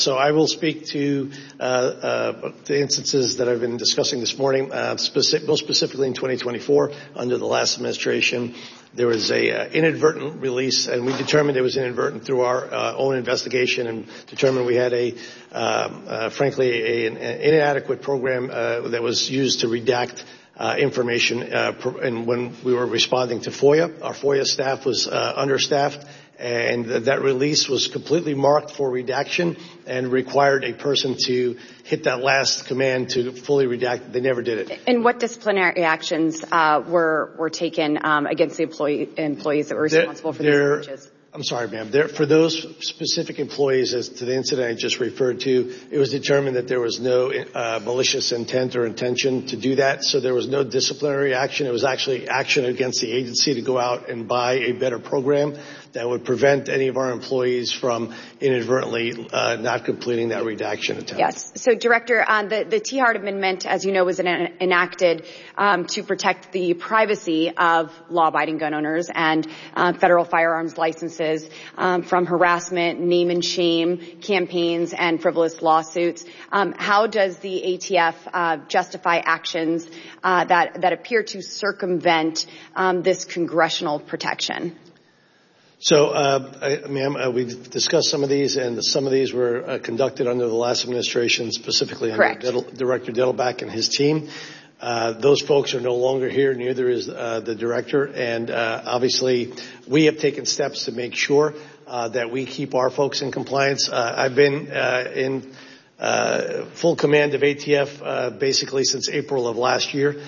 So I will speak to the instances that I've been discussing this morning, most specifically in 2024 under the last administration. There was a inadvertent release, and we determined it was inadvertent through our own investigation, and determined we had frankly an inadequate program that was used to redact information. And when we were responding to FOIA, our FOIA staff was understaffed, and that release was completely marked for redaction and required a person to hit that last command to fully redact. They never did it. And what disciplinary actions were taken against the employees that were responsible for these breaches? I'm sorry, ma'am. For those specific employees, as to the incident I just referred to, it was determined that there was no malicious intent or intention to do that, so there was no disciplinary action. It was actually action against the agency to go out and buy a better program that would prevent any of our employees from inadvertently not completing that redaction attempt. Yes. So, Director, the Tiahrt Amendment, as you know, was enacted to protect the privacy of law-abiding gun owners and federal firearms licenses from harassment, name and shame campaigns, and frivolous lawsuits. How does the ATF justify actions that appear to circumvent this congressional protection? So, ma'am, we've discussed some of these, and some of these were conducted under the last administration, specifically under Director Dettelbach and his team. Those folks are no longer here, neither is the director, and obviously we have taken steps to make sure that we keep our folks in compliance. I've been in full command of ATF basically since April of last year.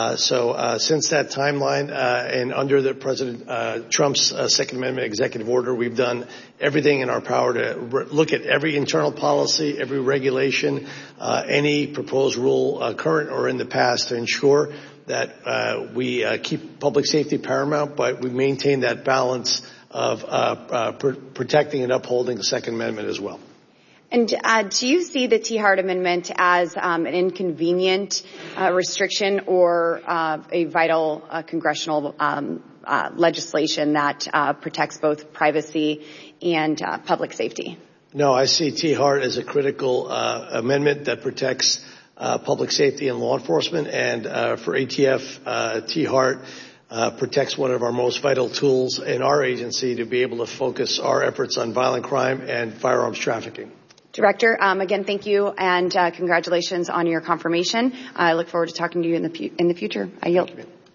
So since that timeline and under the President Trump's Second Amendment executive order, we've done everything in our power to look at every internal policy, every regulation, any proposed rule, current or in the past, to ensure that we keep public safety paramount, but we maintain that balance of protecting and upholding the Second Amendment as well. And do you see the Tiahrt Amendment as an inconvenient restriction or a vital congressional legislation that protects both privacy and public safety? No, I see Tiahrt as a critical amendment that protects public safety and law enforcement. And for ATF, Tiahrt protects one of our most vital tools in our agency to be able to focus our efforts on violent crime and firearms trafficking. Director, again, thank you, and congratulations on your confirmation. I look forward to talking to you in the future. I yield.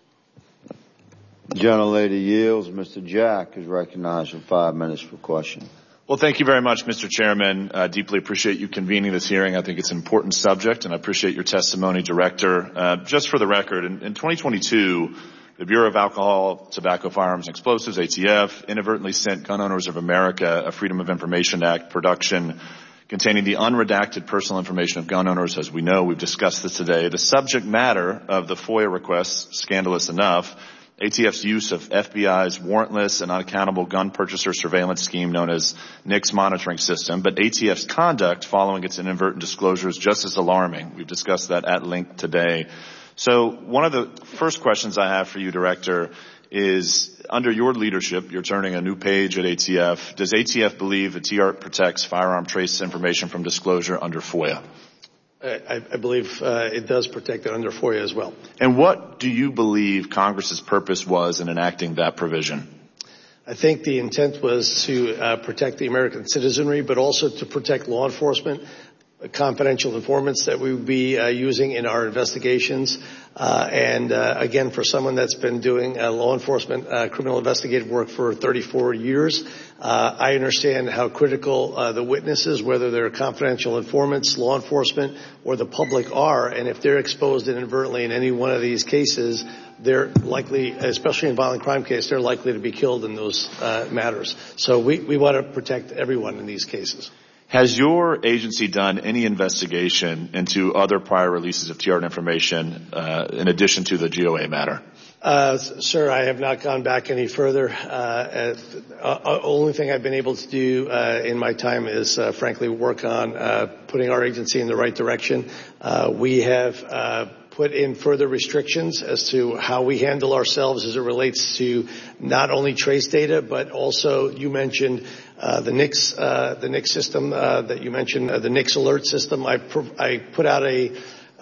The gentlelady yields. Mr. Jack is recognized for 5 minutes for question. Well, thank you very much, Mr. Chairman. Deeply appreciate you convening this hearing. I think it's an important subject, and I appreciate your testimony, Director. Just for the record, in 2022, the Bureau of Alcohol, Tobacco, Firearms, and Explosives, ATF, inadvertently sent Gun Owners of America a Freedom of Information Act production containing the unredacted personal information of gun owners. As we know, we've discussed this today. The subject matter of the FOIA request, scandalous enough, ATF's use of FBI's warrantless and unaccountable gun purchaser surveillance scheme known as NICS monitoring system, but ATF's conduct following its inadvertent disclosure is just as alarming. We've discussed that at length today. So one of the first questions I have for you, Director, is under your leadership, you're turning a new page at ATF. Does ATF believe that Tiahrt protects firearm trace information from disclosure under FOIA? I believe it does protect it under FOIA as well. And what do you believe Congress's purpose was in enacting that provision? I think the intent was to protect the American citizenry, but also to protect law enforcement, confidential informants that we would be using in our investigations. And again, for someone that's been doing law enforcement criminal investigative work for 34 years, I understand how critical the witnesses, whether they're confidential informants, law enforcement, or the public are. And if they're exposed inadvertently in any one of these cases, they're likely, especially in violent crime cases, they're likely to be killed in those matters. So we want to protect everyone in these cases. Has your agency done any investigation into other prior releases of Tiahrt information in addition to the GOA matter? Sir, I have not gone back any further. Only thing I've been able to do in my time is, frankly, work on putting our agency in the right direction. We have put in further restrictions as to how we handle ourselves as it relates to not only trace data, but also you mentioned the NICS system that you mentioned, the NICS alert system. I put out a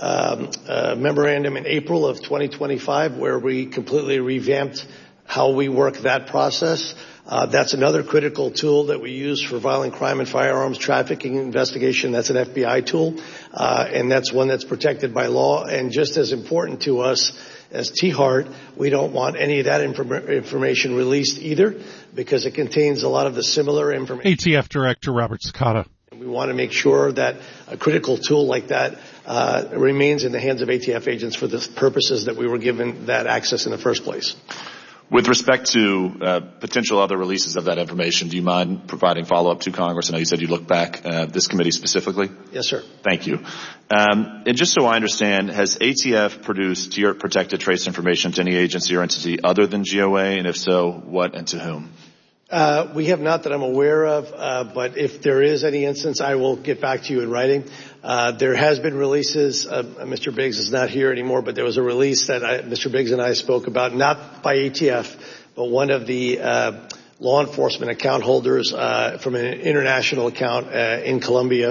memorandum in April of 2025 where we completely revamped how we work that process. That's another critical tool that we use for violent crime and firearms trafficking investigation. That's an FBI tool, and that's one that's protected by law. And just as important to us as THART, we don't want any of that information released either, because it contains a lot of the similar information. ATF Director Robert Sakata. We want to make sure that a critical tool like that remains in the hands of ATF agents for the purposes that we were given that access in the first place. With respect to potential other releases of that information, do you mind providing follow-up to Congress? I know you said you looked back this committee specifically. Yes, sir. Thank you. And just so I understand, has ATF produced THART-protected trace information to any agency or entity other than GOA? And if so, what and to whom? We have not that I'm aware of, but if there is any instance, I will get back to you in writing. There has been releases. Mr. Biggs is not here anymore, but there was a release that Mr. Biggs and I spoke about, not by ATF, but one of the law enforcement account holders from an international account in Colombia.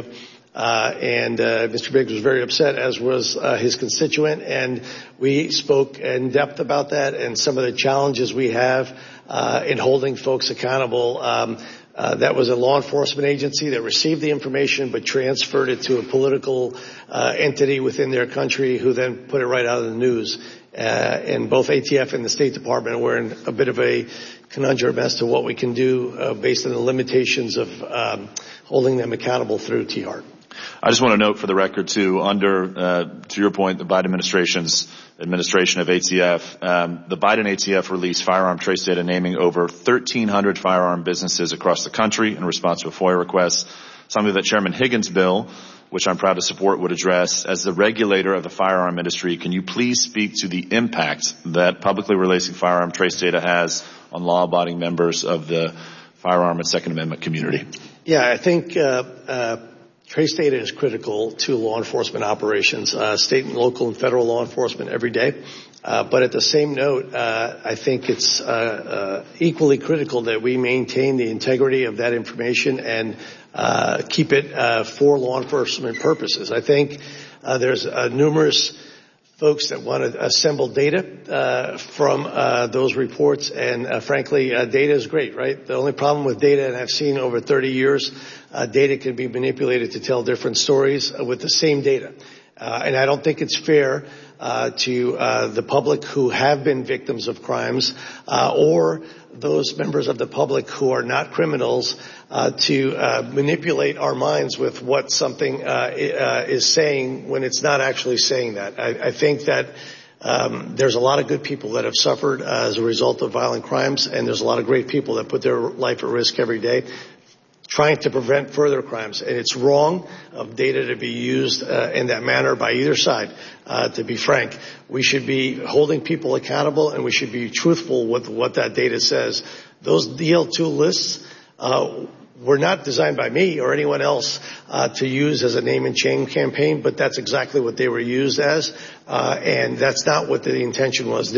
And Mr. Biggs was very upset, as was his constituent, and we spoke in depth about that and some of the challenges we have in holding folks accountable. That was a law enforcement agency that received the information but transferred it to a political entity within their country, who then put it right out of the news. And both ATF and the State Department were in a bit of a conundrum as to what we can do based on the limitations of holding them accountable through THART. I just want to note for the record, too, under, to your point, the Biden administration's administration of ATF, the Biden ATF released firearm trace data naming over 1,300 firearm businesses across the country in response to a FOIA request, something that Chairman Higgins' bill, which I'm proud to support, would address. As the regulator of the firearm industry, can you please speak to the impact that publicly releasing firearm trace data has on law-abiding members of the firearm and Second Amendment community? Yeah, I think trace data is critical to law enforcement operations, state and local and federal law enforcement every day. But at the same note, I think it's equally critical that we maintain the integrity of that information and keep it for law enforcement purposes. I think there's numerous folks that want to assemble data from those reports, and frankly, data is great, right? The only problem with data, and I've seen over 30 years, data can be manipulated to tell different stories with the same data. And I don't think it's fair to the public who have been victims of crimes or those members of the public who are not criminals to manipulate our minds with what something is saying when it's not actually saying that. I think that there's a lot of good people that have suffered as a result of violent crimes, and there's a lot of great people that put their life at risk every day trying to prevent further crimes. And it's wrong of data to be used in that manner by either side. To be frank, we should be holding people accountable, and we should be truthful with what that data says. Those DL2 lists were not designed by me or anyone else to use as a name and shame campaign, but that's exactly what they were used as, and that's not what the intention was.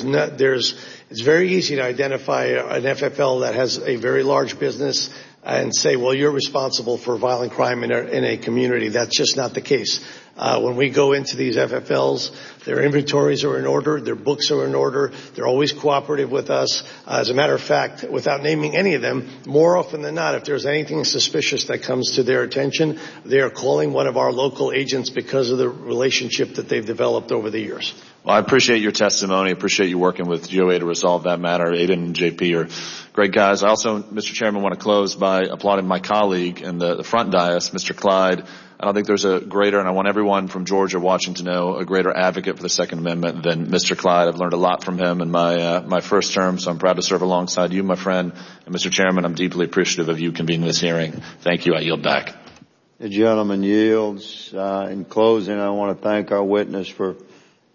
It's very easy to identify an FFL that has a very large business and say, well, you're responsible for violent crime in a community. That's just not the case. When we go into these FFLs, their inventories are in order, their books are in order, they're always cooperative with us. As a matter of fact, without naming any of them, more often than not, if there's anything suspicious that comes to their attention, they are calling one of our local agents because of the relationship that they've developed over the years. Well, I appreciate your testimony. I appreciate you working with GOA to resolve that matter. Aiden and JP are great guys. I also, Mr. Chairman, want to close by applauding my colleague in the front dais, Mr. Clyde. I don't think there's a greater, and I want everyone from Georgia watching to know, a greater advocate for the Second Amendment than Mr. Clyde. I've learned a lot from him in my first term, so I'm proud to serve alongside you, my friend. And Mr. Chairman, I'm deeply appreciative of you convening this hearing. Thank you. I yield back. The gentleman yields. In closing, I want to thank our witness for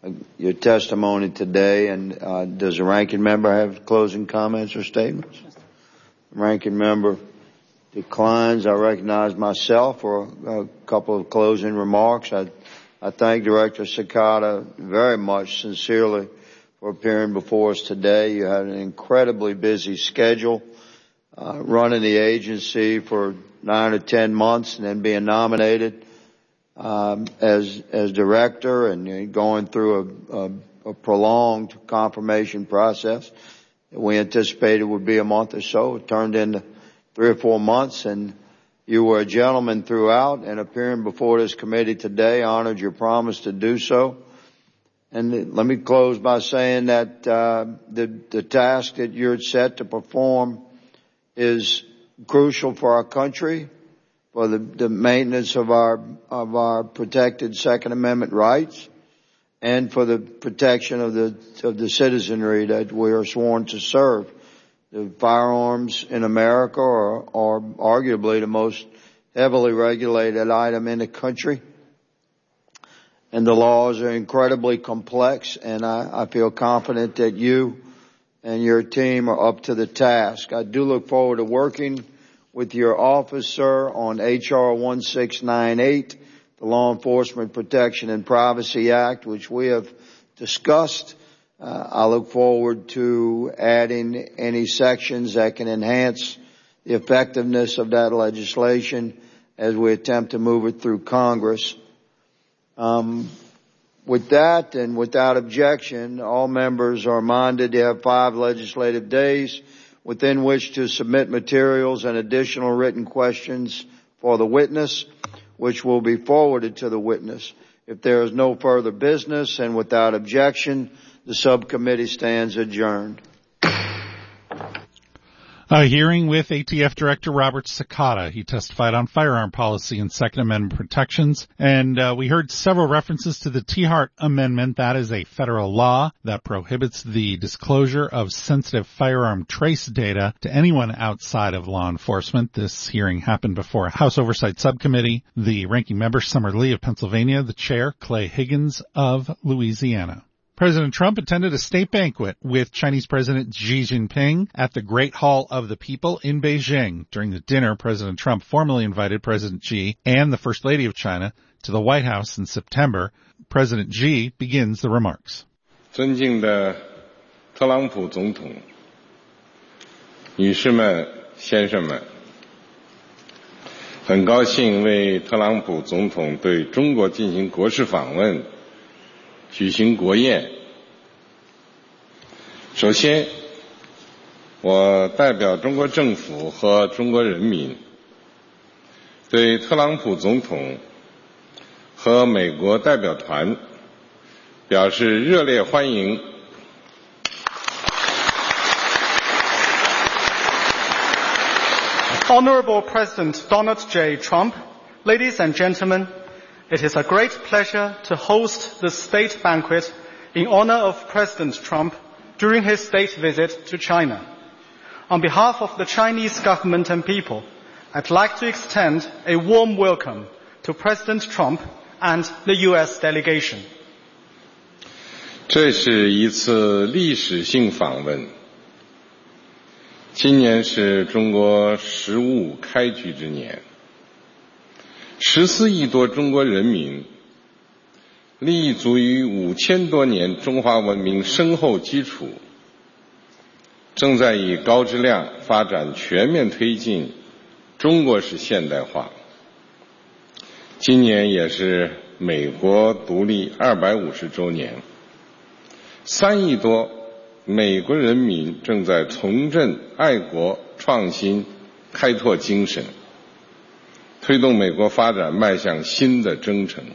your testimony today. And does the ranking member have closing comments or statements? Ranking member declines. I recognize myself for a couple of closing remarks. I thank Director Sakata very much sincerely for appearing before us today. You had an incredibly busy schedule, running the agency for 9 or 10 months and then being nominated as director and going through a prolonged confirmation process that we anticipated would be a month or so. It turned into 3 or 4 months, and you were a gentleman throughout, and appearing before this committee today honored your promise to do so. And let me close by saying that the task that you're set to perform is crucial for our country, for the maintenance of our protected Second Amendment rights, and for the protection of the citizenry that we are sworn to serve. The firearms in America are arguably the most heavily regulated item in the country, and the laws are incredibly complex, and I feel confident that you and your team are up to the task. I do look forward to working with your office, sir, on H.R. 1698, the Law Enforcement Protection and Privacy Act, which we have discussed. I look forward to adding any sections that can enhance the effectiveness of that legislation as we attempt to move it through Congress. With that and without objection, all members are reminded to have 5 legislative days within which to submit materials and additional written questions for the witness, which will be forwarded to the witness. If there is no further business and without objection, the subcommittee stands adjourned. A hearing with ATF Director Robert Sakata. He testified on firearm policy and Second Amendment protections. And we heard several references to the Tiahrt Amendment. That is a federal law that prohibits the disclosure of sensitive firearm trace data to anyone outside of law enforcement. This hearing happened before a House Oversight Subcommittee. The ranking member, Summer Lee of Pennsylvania. The chair, Clay Higgins of Louisiana. President Trump attended a state banquet with Chinese President Xi Jinping at the Great Hall of the People in Beijing. During the dinner, President Trump formally invited President Xi and the First Lady of China to the White House in September. President Xi begins the remarks. 尊敬的特朗普总统，女士们、先生们，很高兴为特朗普总统对中国进行国事访问举行国宴。首先，我代表中国政府和中国人民，对特朗普总统和美国代表团表示热烈欢迎。 Honorable President Donald J. Trump, ladies and gentlemen, it is a great pleasure to host the state banquet in honor of President Trump during his state visit to China. On behalf of the Chinese government and people, I'd like to extend a warm welcome to President Trump and the U.S. delegation. 这是一次历史性访问。今年是中国十五开局之年。14亿多中国人民立足于5000多年中华文明深厚基础，正在以高质量发展全面推进中国式现代化。今年也是美国独立250周年，3亿多美国人民正在重振爱国创新开拓精神，推动美国发展迈向新的征程。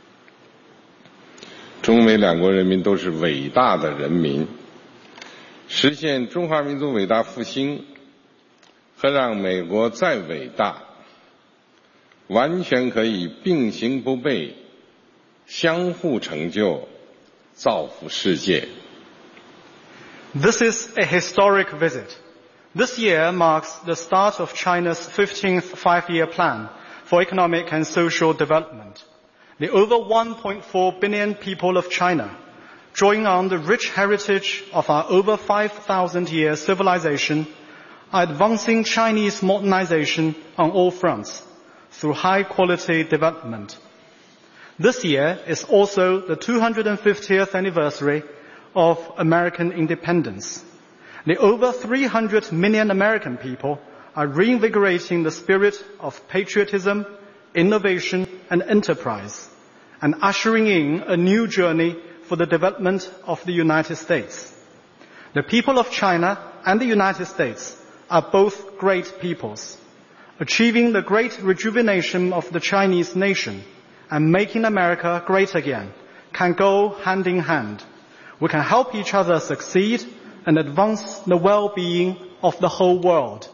中美两国人民都是伟大的人民，实现中华民族伟大复兴和让美国再伟大，完全可以并行不悖，相互成就，造福世界。 This is a historic visit. This year marks the start of China's 15th five-year plan for economic and social development. The over 1.4 billion people of China drawing on the rich heritage of our over 5,000-year civilization, are advancing Chinese modernization on all fronts through high-quality development. This year is also the 250th anniversary of American independence. The over 300 million American people are reinvigorating the spirit of patriotism, innovation, and enterprise, and ushering in a new journey for the development of the United States. The people of China and the United States are both great peoples. Achieving the great rejuvenation of the Chinese nation and making America great again can go hand in hand. We can help each other succeed and advance the well-being of the whole world.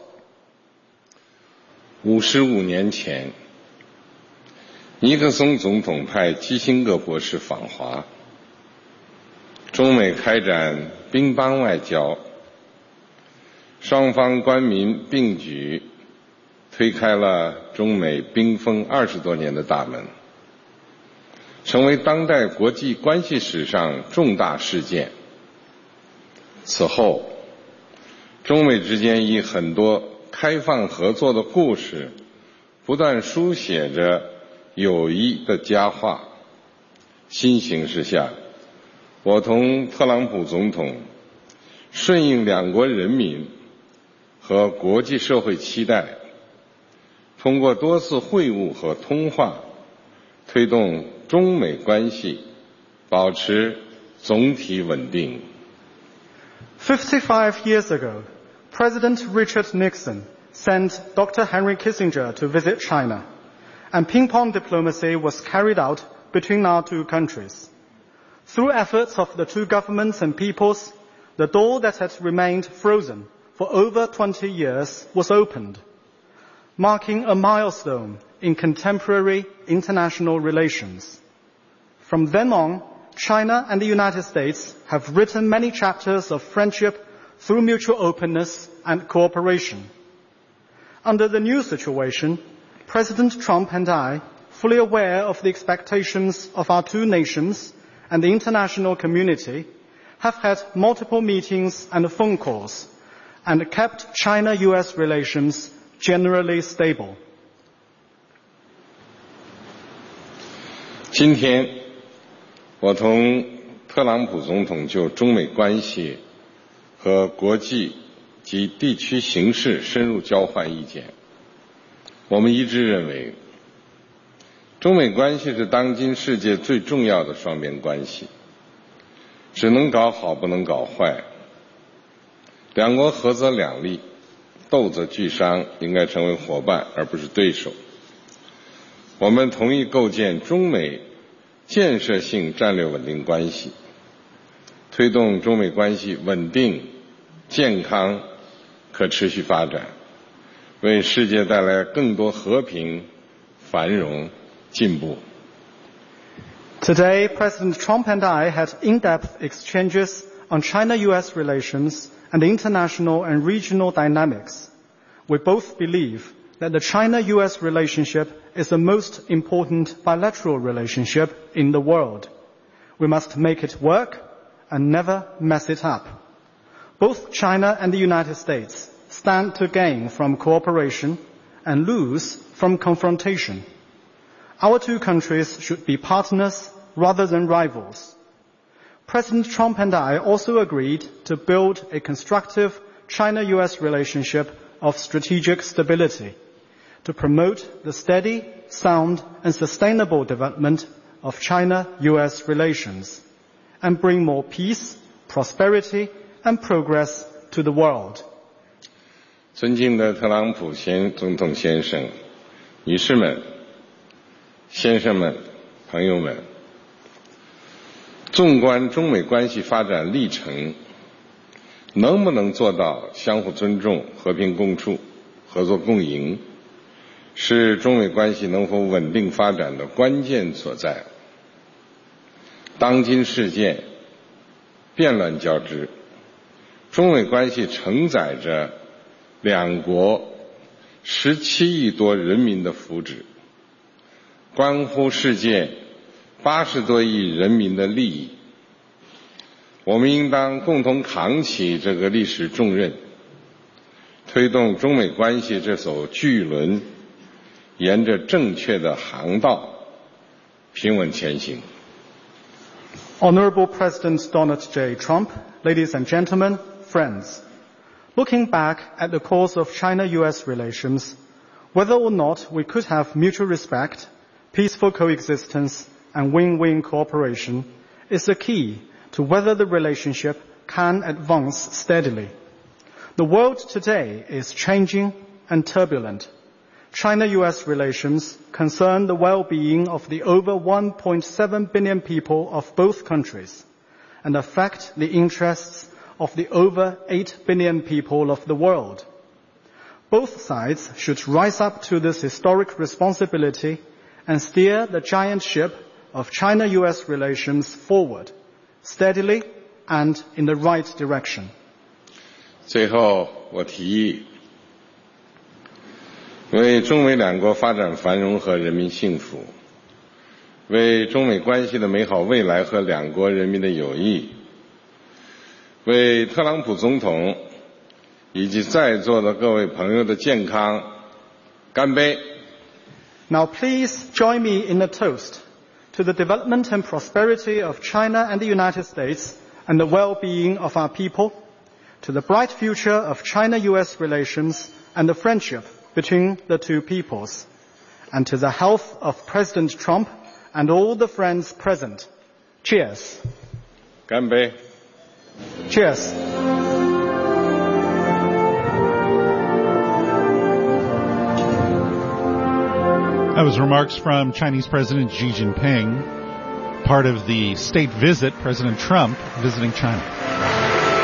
55年前，尼克松总统派基辛格博士访华，中美开展乒乓外交，双方官民并举，推开了中美冰封20多年的大门，成为当代国际关系史上重大事件。此后，中美之间以很多开放合作的故事，不断书写着友谊的佳话。新形势下，我同特朗普总统顺应两国人民和国际社会期待，通过多次会晤和通话，推动中美关系保持总体稳定。 55 years ago, President Richard Nixon sent Dr. Henry Kissinger to visit China, and ping-pong diplomacy was carried out between our two countries. Through efforts of the two governments and peoples, the door that had remained frozen for over 20 years was opened, marking a milestone in contemporary international relations. From then on, China and the United States have written many chapters of friendship through mutual openness and cooperation. Under the new situation, President Trump and I, fully aware of the expectations of our two nations and the international community, have had multiple meetings and phone calls and kept China-US relations generally stable. 今天，我同特朗普总统就中美关系和国际及地区形势深入交换意见。我们一致认为，中美关系是当今世界最重要的双边关系，只能搞好不能搞坏。两国合则两利，斗则俱伤，应该成为伙伴而不是对手。我们同意构建中美建设性战略稳定关系，推动中美关系稳定、健康、可持续发展，为世界带来更多和平、繁荣、进步。 Today, President Trump and I had in-depth exchanges on China-US relations and international and regional dynamics. We both believe that the China-US relationship is the most important bilateral relationship in the world. We must make it work and never mess it up. Both China and the United States stand to gain from cooperation and lose from confrontation. Our two countries should be partners rather than rivals. President Trump and I also agreed to build a constructive China-US relationship of strategic stability to promote the steady, sound, and sustainable development of China-US relations and bring more peace, prosperity, and progress to the world. 尊敬的特朗普总统先生、女士们、先生们、朋友们，纵观中美关系发展历程，能不能做到相互尊重、和平共处、合作共赢，是中美关系能否稳定发展的关键所在。当今世界变乱交织，中美关系承载着两国17亿多人民的福祉，关乎世界80多亿人民的利益。 我们应当共同扛起这个历史重任，推动中美关系这艘巨轮沿着正确的航道平稳前行。 Honorable President Donald J. Trump, ladies and gentlemen, friends, looking back at the course of China-US relations, whether or not we could have mutual respect, peaceful coexistence, and win-win cooperation is the key to whether the relationship can advance steadily. The world today is changing and turbulent. China-US relations concern the well-being of the over 1.7 billion people of both countries and affect the interests of the over 8 billion people of the world. Both sides should rise up to this historic responsibility and steer the giant ship of China-US relations forward, steadily and in the right direction. 最后，我提议，为中美两国发展繁荣和人民幸福，为中美关系的美好未来和两国人民的友谊，为特朗普总统以及在座的各位朋友的健康干杯。 Now please join me in a toast to the development and prosperity of China and the United States and the well-being of our people, to the bright future of China-US relations and the friendship between the two peoples, and to the health of President Trump and all the friends present. Cheers. 干杯。 Cheers. That was remarks from Chinese President Xi Jinping, part of the state visit, President Trump visiting China.